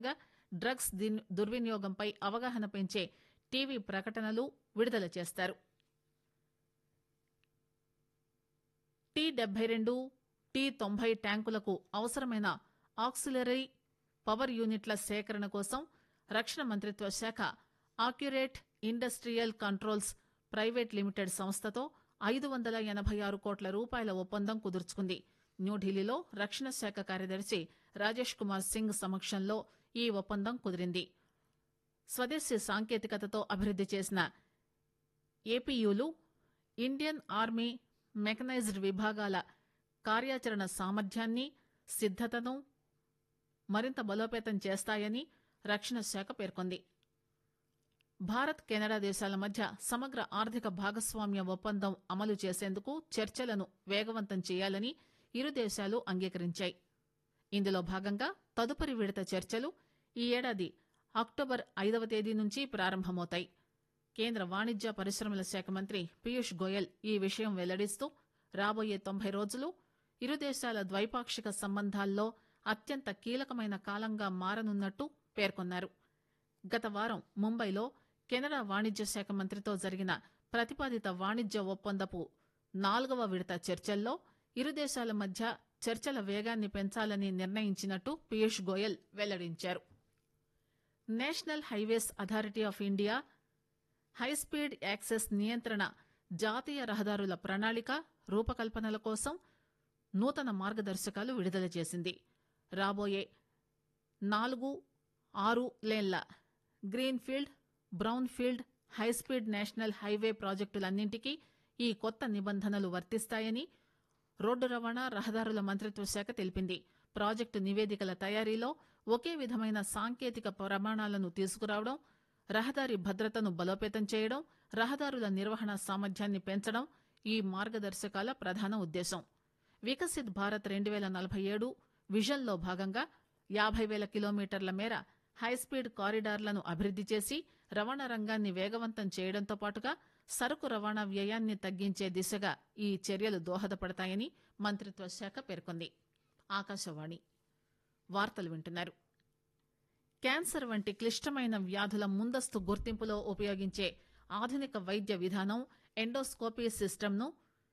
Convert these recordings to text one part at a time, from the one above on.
Drugs దుర్వినియోగంపై అవగాహన పెంచే TV ప్రకటనలు విడుదల చేస్తారు. T-72, T-90 ట్యాంకులకు అవసరమైన ఆక్సిలరీ పవర్ యూనిట్ల సేకరణ కోసం రక్షణ మంత్రిత్వ శాఖ accurate industrial controls private limited సంస్థతో 586 కోట్ల రూపాయల ఒప్పందం కుదుర్చుకుంది. న్యూఢిల్లీలో రక్షణ శాఖ కార్యదర్శి రాజేష్ కుమార్ సింగ్ సమక్షంలో ఈ ఒప్పందం కుదిరింది. స్వదేశీ సాంకేతికతతో అభివృద్ది చేసిన ఏపీయూలు ఇండియన్ ఆర్మీ మెకనైజ్డ్ విభాగాల కార్యాచరణ సామర్థ్యాన్ని, సిద్దతను మరింత బలోపేతం చేస్తాయని రక్షణ శాఖ పేర్కొంది. భారత్ కెనడా దేశాల మధ్య సమగ్ర ఆర్థిక భాగస్వామ్య ఒప్పందం అమలు చేసేందుకు చర్చలను వేగవంతం చేయాలని ఇరు దేశాలు అంగీకరించాయి. ఇందులో భాగంగా తదుపరి విడత చర్చలు ఈ ఏడాది అక్టోబర్ 5వ తేదీ నుంచి ప్రారంభమవుతాయి. కేంద్ర వాణిజ్య పరిశ్రమల శాఖ మంత్రి పీయూష్ గోయల్ ఈ విషయం వెల్లడిస్తూ రాబోయే 90 రోజులు ఇరు దేశాల ద్వైపాక్షిక సంబంధాల్లో అత్యంత కీలకమైన కాలంగా మారనున్నట్టు పేర్కొన్నారు. గత వారం ముంబైలో కెనడా వాణిజ్య శాఖ మంత్రితో జరిగిన ప్రతిపాదిత వాణిజ్య ఒప్పందపు 4వ విడత చర్చల్లో ఇరు దేశాల మధ్య చర్చల వేగాన్ని పెంచాలని నిర్ణయించినట్టు పీయూష్ గోయల్ వెల్లడించారు. National highways authority of India high speed access నియంత్రణ జాతీయ రహదారుల ప్రణాళిక రూపకల్పనల కోసం నూతన మార్గదర్శకాలు విడుదల చేసింది. రాబోయే 4-6 లేన్ల greenfield, brownfield high speed national highway ప్రాజెక్టులన్నింటికీ ఈ కొత్త నిబంధనలు వర్తిస్తాయని రోడ్డు రవాణా రహదారుల మంత్రిత్వ శాఖ తెలిపింది. ప్రాజెక్టు నివేదికల తయారీలో ఒకే విధమైన సాంకేతిక ప్రమాణాలను తీసుకురావడం, రహదారి భద్రతను బలోపేతం చేయడం, రహదారుల నిర్వహణ సామర్థ్యాన్ని పెంచడం ఈ మార్గదర్శకాల ప్రధాన ఉద్దేశం. వికసిత్ భారత్ 2047 విజన్లో భాగంగా 50,000 కిలోమీటర్ల మేర హైస్పీడ్ కారిడార్లను అభివృద్ది చేసి రవాణా రంగాన్ని వేగవంతం చేయడంతో పాటుగా సరుకు రవాణా వ్యయాన్ని తగ్గించే దిశగా ఈ చర్యలు దోహదపడతాయని మంత్రిత్వ శాఖ పేర్కొంది. ఆకాశవాణి వార్తలు వింటున్నారు. క్యాన్సర్ వంటి క్లిష్టమైన వ్యాధుల ముందస్తు గుర్తింపులో ఉపయోగించే ఆధునిక వైద్య విధానం ఎండోస్కోపీ సిస్టమ్ను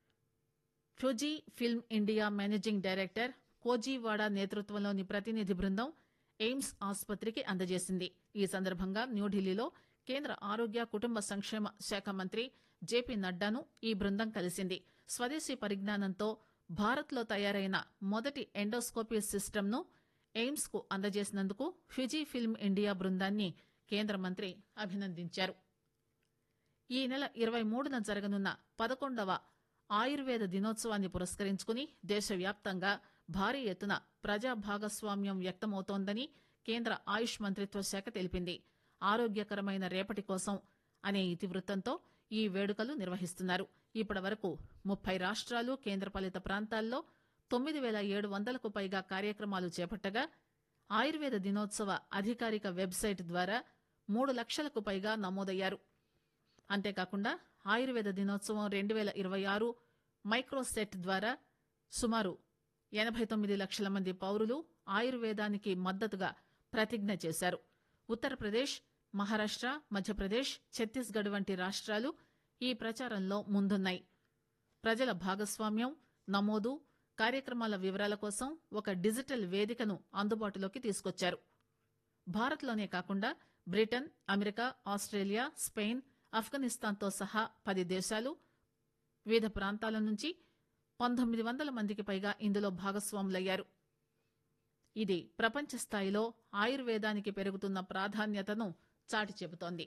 Fuji film India managing director కోజీవాడా నేతృత్వంలోని ప్రతినిధి బృందం ఎయిమ్స్ ఆసుపత్రికి అందజేసింది. ఈ సందర్భంగా న్యూఢిల్లీలో కేంద్ర ఆరోగ్య కుటుంబ సంక్షేమ శాఖ మంత్రి జేపీ నడ్డాను ఈ బృందం కలిసింది. స్వదేశీ పరిజ్ఞానంతో భారత్లో తయారైన మొదటి ఎండోస్కోపీ సిస్టమ్ను ఎయిమ్స్ కు అందజేసినందుకు ఫిజీ ఫిల్మ్ ఇండియా బృందాన్ని కేంద్ర మంత్రి అభినందించారు. ఈ నెల 23న జరగనున్న 11వ ఆయుర్వేద దినోత్సవాన్ని పురస్కరించుకుని దేశవ్యాప్తంగా భారీ ఎత్తున ప్రజా భాగస్వామ్యం వ్యక్తమవుతోందని కేంద్ర ఆయుష్ మంత్రిత్వ శాఖ తెలిపింది. ఆరోగ్యకరమైన రేపటి కోసం అనే ఇతివృత్తంతో ఈ వేడుకలు నిర్వహిస్తున్నారు. ఇప్పటి వరకు 30 రాష్ట్రాలు, కేంద్రపాలిత ప్రాంతాల్లో 9,700కు పైగా కార్యక్రమాలు చేపట్టగా ఆయుర్వేద దినోత్సవ అధికారిక వెబ్సైట్ ద్వారా 3 లక్షలకు పైగా నమోదయ్యారు. అంతేకాకుండా ఆయుర్వేద దినోత్సవం 2026 మైక్రోసెట్ ద్వారా సుమారు 89 లక్షల మంది పౌరులు ఆయుర్వేదానికి మద్దతుగా ప్రతిజ్ఞ చేశారు. ఉత్తరప్రదేశ్, మహారాష్ట, మధ్యప్రదేశ్, ఛత్తీస్గఢ్ వంటి రాష్ట్రాలు ఈ ప్రచారంలో ముందున్నాయి. ప్రజల భాగస్వామ్యం, నమోదు, కార్యక్రమాల వివరాల కోసం ఒక డిజిటల్ వేదికను అందుబాటులోకి తీసుకొచ్చారు. భారత్లోనే కాకుండా బ్రిటన్, అమెరికా, ఆస్ట్రేలియా, స్పెయిన్, ఆఫ్ఘనిస్తాన్తో సహా 10 దేశాలు, వివిధ ప్రాంతాల నుంచి 1900 మందికి పైగా ఇందులో భాగస్వాములయ్యారు. ఇది ప్రపంచ స్థాయిలో ఆయుర్వేదానికి పెరుగుతున్న ప్రాధాన్యతను చాటి చెబుతోంది.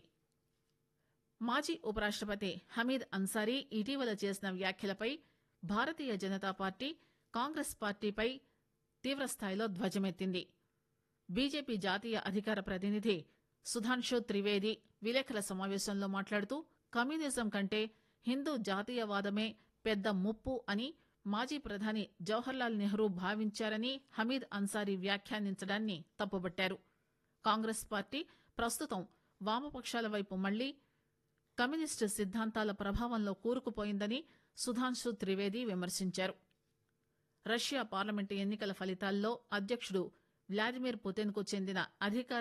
మాజీ ఉపరాష్టపతి హమీద్ అన్సారీ ఇటీవల చేసిన వ్యాఖ్యలపై భారతీయ జనతా పార్టీ, కాంగ్రెస్ పార్టీపై తీవ్రస్థాయిలో ధ్వజమెత్తింది. బీజేపీ జాతీయ అధికార ప్రతినిధి సుధాంశు త్రివేది విలేకరుల సమావేశంలో మాట్లాడుతూ కమ్యూనిజం కంటే హిందూ జాతీయవాదమే పెద్ద ముప్పు అని మాజీ ప్రధాని జవహర్లాల్ నెహ్రూ భావించారని హమీద్ అన్సారీ వ్యాఖ్యానించడాన్ని తప్పుబట్టారు. కాంగ్రెస్ పార్టీ ప్రస్తుతం వామపక్షాల వైపు మళ్లీ కమ్యూనిస్టు సిద్ధాంతాల ప్రభావంలో కూరుకుపోయిందని సుధాంశు త్రివేది విమర్శించారు. రష్యా పార్లమెంటు ఎన్నికల ఫలితాల్లో అధ్యక్షుడు వ్లాదిమిర్ పుతిన్ కు చెందిన అధికార